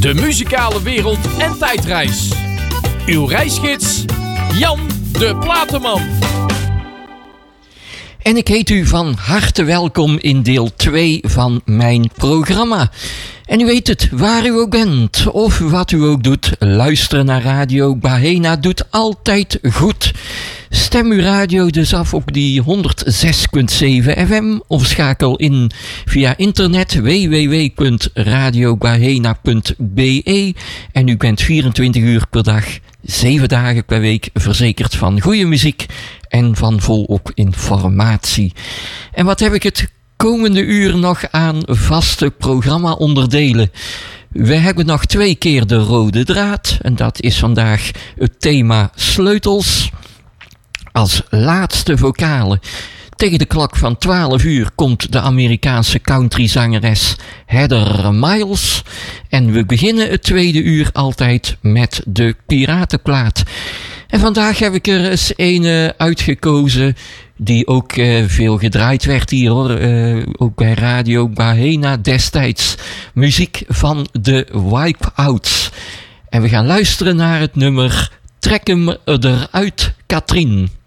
De muzikale wereld en tijdreis. Uw reisgids, Jan de Platenman. En ik heet u van harte welkom in deel 2 van mijn programma. En u weet het, waar u ook bent of wat u ook doet, luisteren naar Radio Bahena doet altijd goed. Stem uw radio dus af op die 106.7 FM of schakel in via internet www.radiobahena.be en u bent 24 uur per dag, 7 dagen per week verzekerd van goede muziek en van volop informatie. En wat heb ik het komende uur nog aan vaste programma-onderdelen? We hebben nog 2 keer de rode draad en dat is vandaag het thema sleutels. Als laatste vocale tegen de klok van 12 uur komt de Amerikaanse countryzangeres Heather Miles. En we beginnen het tweede uur altijd met de piratenplaat. En vandaag heb ik er eens een uitgekozen die ook veel gedraaid werd hier hoor. Ook bij Radio Bahena destijds. Muziek van de Wipeouts. En we gaan luisteren naar het nummer Trek hem eruit, Katrien.